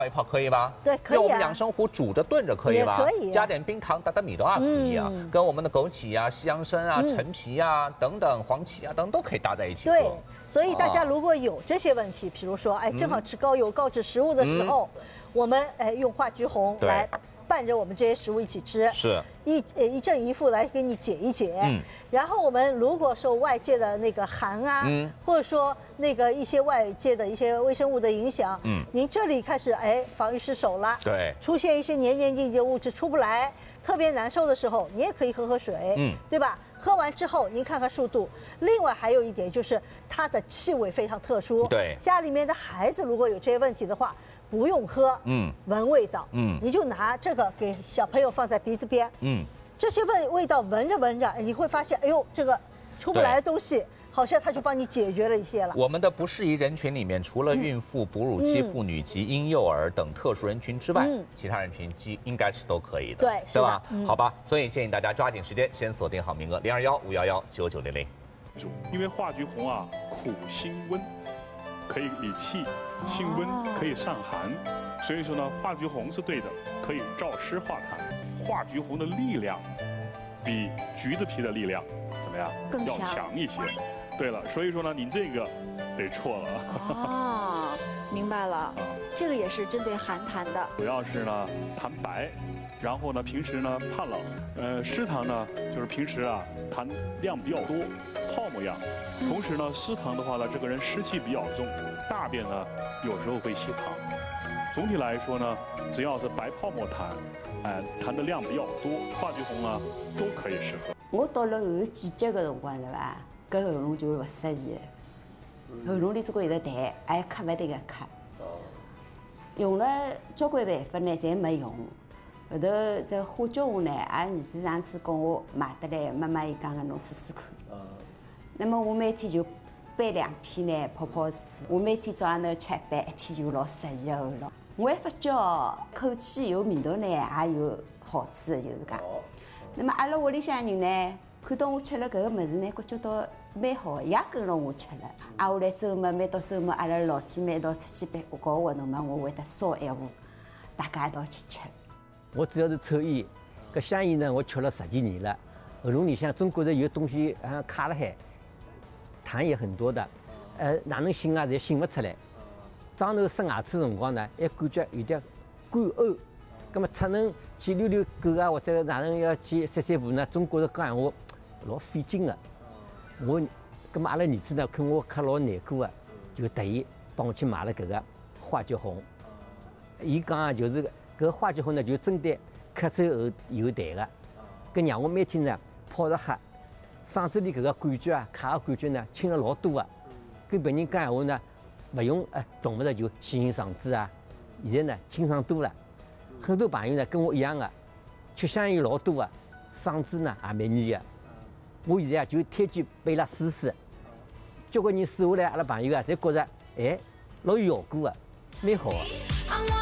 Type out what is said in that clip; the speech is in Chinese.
泡一泡可以吧？ 对，可以、啊。 用我们养生壶煮着炖着可以吧？ 可以、啊。 加点冰糖打打米豆啊，可以啊。跟我们的枸杞啊、西洋参啊、陈皮啊等等、黄芪啊等都可以搭在一起喝。 对，所以大家如果有这些问题，比如说正好吃高油高脂食物的时候，我们用化菊红来伴着我们这些食物一起吃， 是一正一负来给你解一解。然后我们如果受外界的那个寒啊，或者说那个一些外界的一些微生物的影响，您这里开始防御失守了， 对， 出现一些黏黏腻腻的物质出不来，特别难受的时候，你也可以喝水，对吧？喝完之后您看看速度。另外还有一点就是它的气味非常特殊， 对， 家里面的孩子如果有这些问题的话。不用喝，闻味道，你就拿这个给小朋友放在鼻子边，这些味道闻着闻着，你会发现，哎呦，这个出不来的东西，好像它就帮你解决了一些了。 我们的不适宜人群里面，除了孕妇、哺乳期妇女及婴幼儿等特殊人群之外，其他人群应该是都可以的，对吧？好吧，所以建议大家抓紧时间，先锁定好名额，0215119900。 因为化菊红啊，苦辛温。可以理气、性温，可以散寒，所以说呢，化菊红是对的，可以燥湿化痰。化菊红的力量比橘子皮的力量怎么样？ 更要强一些。对了，所以说呢，您这个得错了。 哦，明白了。这个也是针对寒痰的。 主要是呢痰白，然后呢平时呢怕冷，湿痰呢就是平时啊痰量比较多。泡沫样，同时呢，湿痰的话呢，这个人湿气比较重，大便呢有时候会稀溏。总体来说呢，只要是白泡沫痰，痰的量比较多，化菊红呢都可以适合。 我到了后季节的辰光是吧，搿喉咙就勿适宜，喉咙里只管一直痰，还咳勿得个咳。用了交关办法呢，侪没用。后头这化菊红呢，俺儿子上次跟我买得来，妈妈伊讲个侬试试看。那么我每天就备2片呢，泡泡水。我每天早上头吃1杯，一天就老适宜的喉咙。我还发觉口气有味道呢，也有好处的，就是讲。那么阿拉屋里向人呢，看到我吃了搿个物事呢，觉得蛮好的，也跟着我吃了。挨下来周末每到周末，阿拉老姐妹一道出去搞活动嘛，我会得烧一壶，大家一道去吃。 我主要是抽烟，搿香烟呢，我吃了10几年了，喉咙里向总觉着有东西卡了海。痰也很多的，哪能擤啊，侪擤不出来。早头刷牙齿辰光呢，还感觉有点干呕，葛么出门去遛遛狗啊，或者哪能要去散散步呢，总觉着讲闲话老费劲的。葛么阿拉儿子呢，看我咳老难过啊，就特意帮我去买了搿个化菊红。伊讲啊，就是搿化菊红呢，就针对咳嗽后有痰的，搿让我每天呢泡着喝。嗓子里搿个感觉啊，卡个感觉呢，轻了老多啊。跟别人讲闲话呢，勿用动物的就擤嗓子啊。现在呢，清爽多了。很多朋友呢跟我一样的，吃香烟老多啊，嗓子呢也蛮黏的。我现在就推荐拨伊拉试试。交关人试下来，阿拉朋友啊，侪觉着老有效果的，蛮好的。